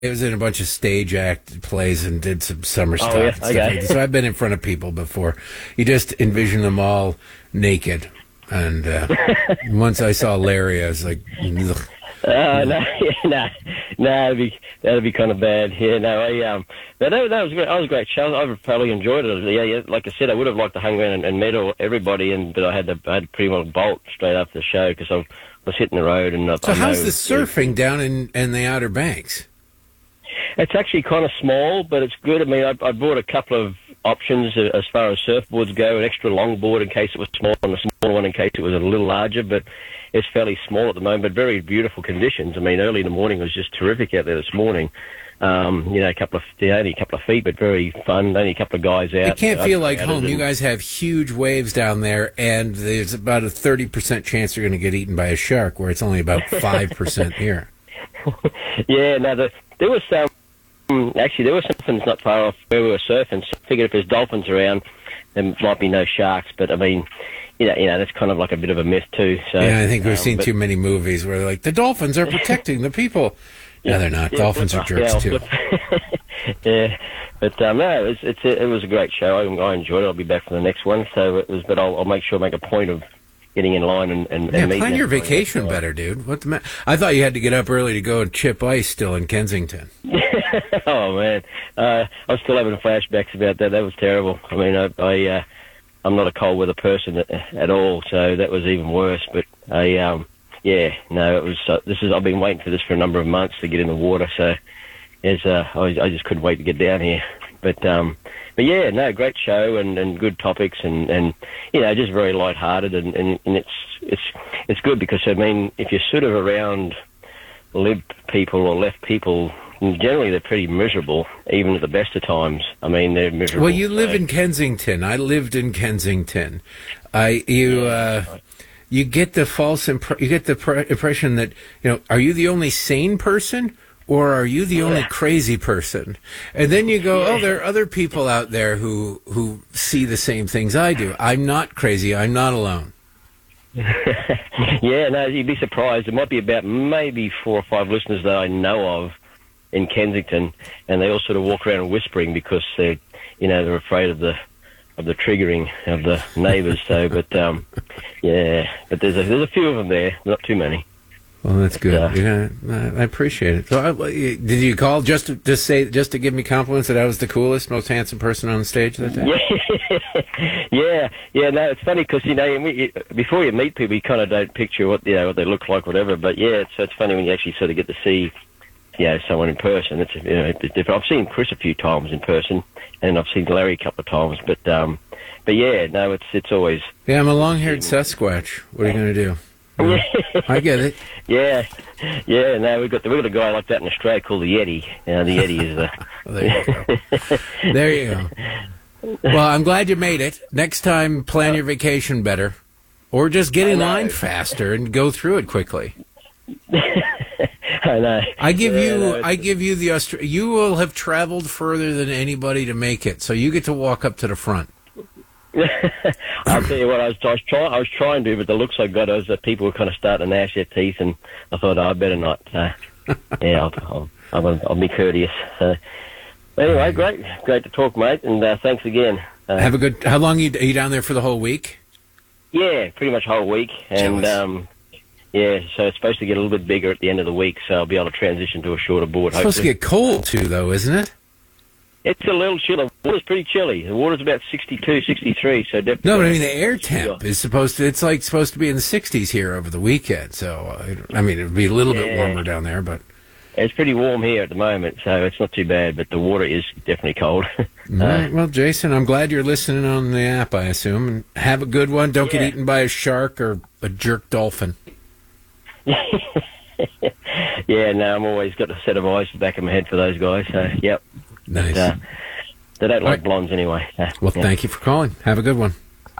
was in a bunch of stage act plays and did some summer stuff. Yeah, and stuff okay. like that. So I've been in front of people before. You just envision them all naked. And once I saw Larry, I was like, ugh. No, that'd be kind of bad. Yeah, no, that was great. That was a great show. I probably enjoyed it. Yeah, like I said, I would have liked to hang around and meet everybody, but I had to pretty well bolt straight after the show because I was hitting the road. And so, how's the surfing down in the Outer Banks? It's actually kind of small, but it's good. I mean, I bought a couple of options as far as surfboards go, an extra longboard in case it was small and a smaller one in case it was a little larger, but it's fairly small at the moment, but very beautiful conditions. I mean, early in the morning was just terrific out there this morning. Only a couple of feet, but very fun. Only a couple of guys out. It can't feel like home. You guys have huge waves down there, and there's about a 30% chance you're going to get eaten by a shark, where it's only about 5% here. Yeah, no, there was some. Actually, there were some things not far off where we were surfing. So I figured if there's dolphins around, there might be no sharks. But I mean, you know, that's kind of like a bit of a myth too. So yeah, I think we've seen too many movies where they're like, the dolphins are protecting the people. No, they're not. Dolphins are jerks too. Yeah, but no, it was a great show. I enjoyed it. I'll be back for the next one. So it was, but I'll make sure make a point of getting in line and meeting. Plan your vacation better, dude. What the I thought you had to get up early to go and chip ice still in Kensington. Oh man, I was still having flashbacks about that. That was terrible. I mean, I'm not a cold weather person at all, so that was even worse. But it was. I've been waiting for this for a number of months to get in the water. So, I just couldn't wait to get down here. But yeah, no, great show and good topics and just very lighthearted and it's good because I mean if you're sort of around lib people or left people, generally they're pretty miserable even at the best of times. I mean they're miserable. Well, you live in Kensington. I lived in Kensington. You get the false impression that are you the only sane person? Or are you the only crazy person? And then you go, there are other people out there who see the same things I do. I'm not crazy. I'm not alone. Yeah, no, you'd be surprised. There might be about maybe 4 or 5 listeners that I know of in Kensington, and they all sort of walk around whispering because they're afraid of the triggering of the neighbours. So, but there's a few of them there, not too many. Well, that's good. I appreciate it. So, did you call just to give me compliments that I was the coolest, most handsome person on the stage that day? Yeah. No, it's funny because before you meet people, you kind of don't picture what they look like, whatever. But yeah, it's funny when you actually sort of get to see someone in person. It's a bit different. I've seen Chris a few times in person, and I've seen Larry a couple of times. But yeah, no, it's always. Yeah, I'm a long-haired Sasquatch. What are you going to do? I get it. Yeah. No, we've got a guy like that in Australia called the Yeti. The Yeti is the. There you go. Well, I'm glad you made it. Next time, plan your vacation better, or just get in line faster and go through it quickly. I know. I give you the You will have traveled further than anybody to make it, so you get to walk up to the front. I'll tell you what, I was trying to, but the looks I got was that people were kind of starting to gnash their teeth, and I thought, I better not. I'll be courteous. Anyway, great to talk, mate, and thanks again. Have a good. How long are you down there for the whole week? Yeah, pretty much whole week, and so it's supposed to get a little bit bigger at the end of the week, so I'll be able to transition to a shorter board. It's supposed to get cold too, though, isn't it? It's a little chilly. The water's pretty chilly. The water's about 62, 63, so definitely. No, but I mean, the air temp is supposed to be in the 60s here over the weekend, so, I mean, it would be a little bit warmer down there, but. It's pretty warm here at the moment, so it's not too bad, but the water is definitely cold. All right, well, Jason, I'm glad you're listening on the app, I assume, and have a good one. Don't get eaten by a shark or a jerk dolphin. Yeah, no, I'm always got a set of eyes in the back of my head for those guys, so, yep. Nice. They don't like blondes anyway. Well, thank you for calling. Have a good one.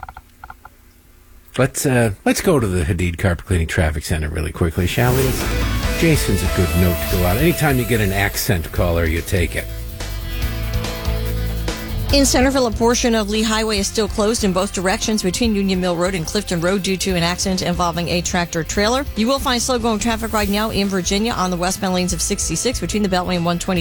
Let's go to the Hadid Carpet Cleaning Traffic Center really quickly, shall we? Jason's a good note to go out. Anytime you get an accent caller, you take it. In Centerville, a portion of Lee Highway is still closed in both directions between Union Mill Road and Clifton Road due to an accident involving a tractor trailer. You will find slow-going traffic right now in Virginia on the westbound lanes of 66 between the Beltway and 120.